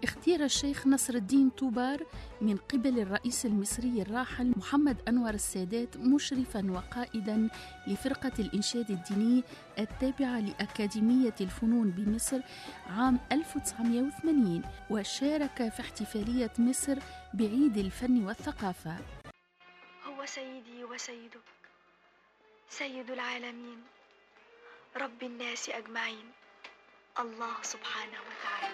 اختير الشيخ نصر الدين طوبار من قبل الرئيس المصري الراحل محمد أنور السادات مشرفاً وقائداً لفرقة الإنشاد الديني التابعة لأكاديمية الفنون بمصر عام 1980، وشارك في احتفالية مصر بعيد الفن والثقافة. هو سيدي وسيدك، سيد العالمين، رب الناس أجمعين، الله سبحانه وتعالى.